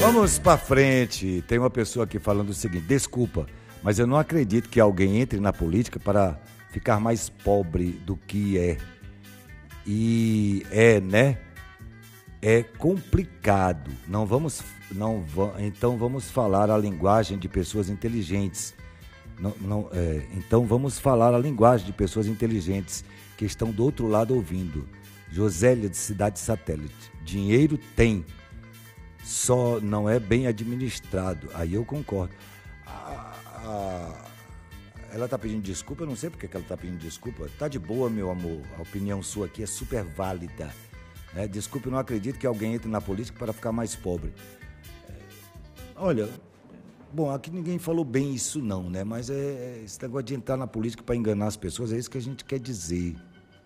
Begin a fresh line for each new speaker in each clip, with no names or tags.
Vamos para frente. Tem uma pessoa aqui falando o seguinte: desculpa, mas eu não acredito que alguém entre na política para ficar mais pobre do que é. E né? É complicado. Então vamos falar a linguagem de pessoas inteligentes. Então vamos falar a linguagem de pessoas inteligentes que estão do outro lado ouvindo. Josélia, de Cidade Satélite. Dinheiro tem, só não é bem administrado. Aí eu concordo. Ela está pedindo desculpa, eu não sei porque que ela está pedindo desculpa. Tá de boa, meu amor, a opinião sua aqui é super válida. Desculpe, eu não acredito que alguém entre na política para ficar mais pobre. Olha, bom, aqui ninguém falou bem isso não, né? Mas esse negócio de entrar na política para enganar as pessoas, é isso que a gente quer dizer.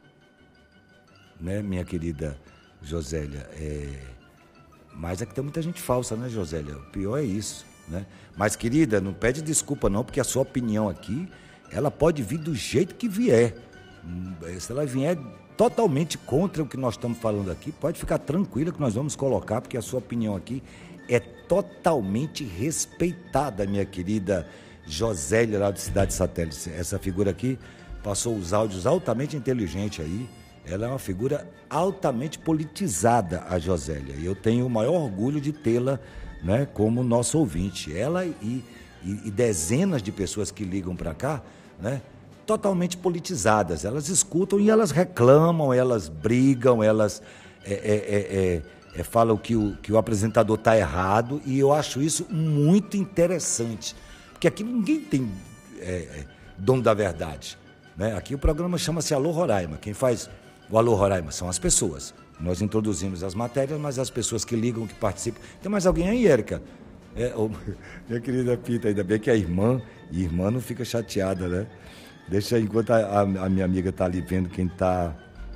Né, minha querida Josélia? Mas aqui tem muita gente falsa, né, Josélia? O pior é isso, né? Mas, querida, não pede desculpa não, porque a sua opinião aqui, ela pode vir do jeito que vier. Se ela vier totalmente contra o que nós estamos falando aqui, pode ficar tranquila que nós vamos colocar, porque a sua opinião aqui é totalmente respeitada, minha querida Josélia, lá de Cidade Satélite. Essa figura aqui passou os áudios altamente inteligentes aí. Ela é uma figura altamente politizada, a Josélia. E eu tenho o maior orgulho de tê-la, né, como nosso ouvinte. Ela e dezenas de pessoas que ligam para cá, né, totalmente politizadas. Elas escutam e elas reclamam, elas brigam, elas falam que o apresentador está errado. E eu acho isso muito interessante. Porque aqui ninguém tem dono da verdade. Né? Aqui o programa chama-se Alô Roraima. Quem faz o Alô Roraima são as pessoas. Nós introduzimos as matérias, mas as pessoas que ligam, que participam. Tem mais alguém aí, Érica? Minha querida Pita, ainda bem que é irmã, e irmã não fica chateada, né? Deixa enquanto a minha amiga está ali vendo quem está.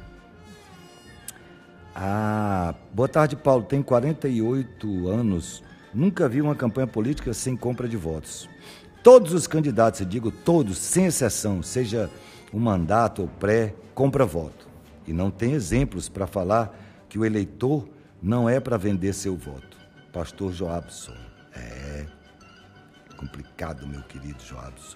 Boa tarde, Paulo. Tenho 48 anos. Nunca vi uma campanha política sem compra de votos. Todos os candidatos, eu digo todos, sem exceção, seja o mandato ou pré, compra voto. E não tem exemplos para falar que o eleitor não é para vender seu voto. Pastor Joabson. Complicado, meu querido Joabson.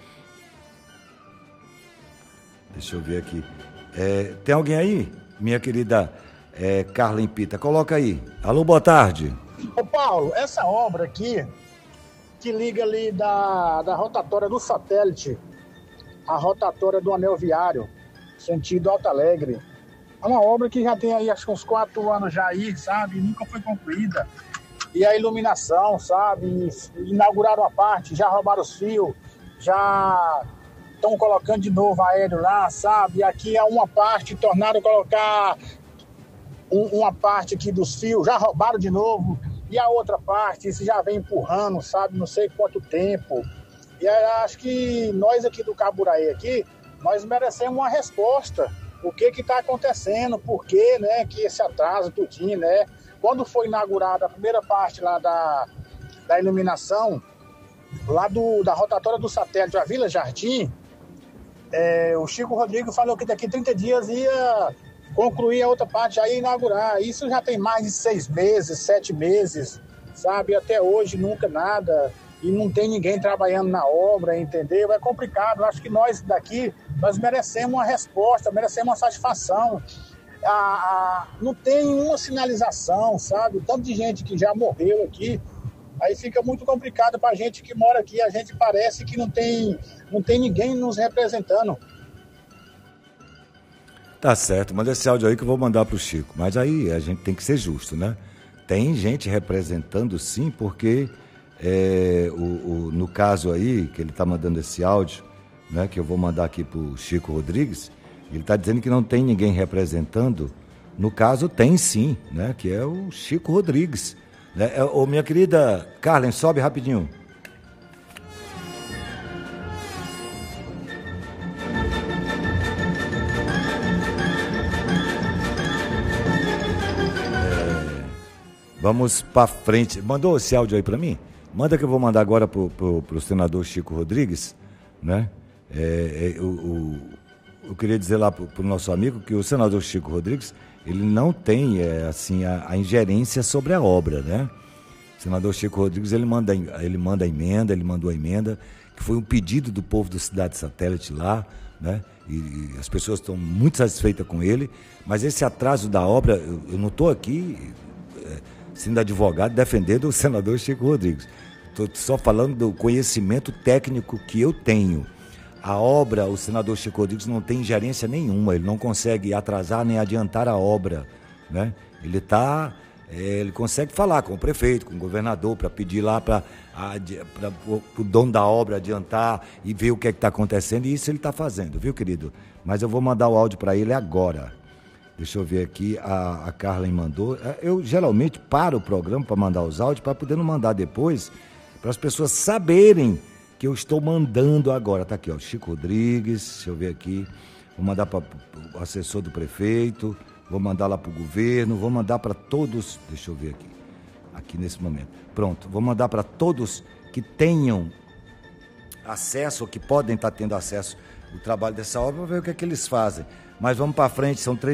Deixa eu ver aqui. Tem alguém aí? Minha querida Carla Pita. Coloca aí. Alô, boa tarde.
Ô Paulo, essa obra aqui, que liga ali da rotatória do satélite, a rotatória do anel viário, sentido Alto Alegre. É uma obra que já tem aí acho que uns 4 anos já aí, sabe? Nunca foi concluída. E a iluminação, sabe? Inauguraram a parte, já roubaram os fios, já estão colocando de novo aéreo lá, sabe? E aqui é uma parte, tornaram colocar uma parte aqui dos fios, já roubaram de novo. E a outra parte, isso já vem empurrando, sabe? Não sei quanto tempo. E acho que nós aqui do Caburaí aqui, nós merecemos uma resposta. O que está acontecendo, por que, né, que esse atraso tudinho, né? Quando foi inaugurada a primeira parte lá da iluminação, lá da rotatória do satélite, a Vila Jardim, o Chico Rodrigues falou que daqui 30 dias ia concluir a outra parte, já ia inaugurar. Isso já tem mais de 6 meses, 7 meses, sabe? Até hoje nunca nada. E não tem ninguém trabalhando na obra, entendeu? É complicado. Acho que nós daqui, nós merecemos uma resposta, merecemos uma satisfação. Não tem uma sinalização, sabe? Tanto de gente que já morreu aqui, aí fica muito complicado para a gente que mora aqui. A gente parece que não tem ninguém nos representando.
Tá certo, manda esse áudio aí que eu vou mandar pro Chico. Mas aí a gente tem que ser justo, né? Tem gente representando sim, porque... no caso aí, que ele está mandando esse áudio, né, que eu vou mandar aqui para o Chico Rodrigues, ele está dizendo que não tem ninguém representando. No caso, tem sim, né, que é o Chico Rodrigues. Né? Minha querida Carlen, sobe rapidinho. Vamos para frente. Mandou esse áudio aí para mim? Manda que eu vou mandar agora pro senador Chico Rodrigues, né? Eu queria dizer lá pro nosso amigo que o senador Chico Rodrigues, ele não tem, a ingerência sobre a obra, né? senador Chico Rodrigues, ele mandou a emenda, que foi um pedido do povo da Cidade Satélite lá, né? E as pessoas estão muito satisfeitas com ele, mas esse atraso da obra, eu não estou aqui sendo advogado defendendo o senador Chico Rodrigues. Estou só falando do conhecimento técnico que eu tenho. A obra, o senador Chico Rodrigues não tem ingerência nenhuma, ele não consegue atrasar nem adiantar a obra, né? Ele consegue falar com o prefeito, com o governador, para pedir lá para o dono da obra adiantar e ver o que é que está acontecendo, e isso ele está fazendo, viu, querido? Mas eu vou mandar o áudio para ele agora. Deixa eu ver aqui, a Carla me mandou. Eu geralmente paro o programa para mandar os áudios, para poder não mandar depois, para as pessoas saberem que eu estou mandando agora. Tá aqui, ó, Chico Rodrigues, deixa eu ver aqui. Vou mandar para o assessor do prefeito, vou mandar lá para o governo, vou mandar para todos, deixa eu ver aqui nesse momento. Pronto, vou mandar para todos que tenham acesso, ou que podem estar tendo acesso ao trabalho dessa obra, vou ver o que é que eles fazem. Mas vamos para frente, são 3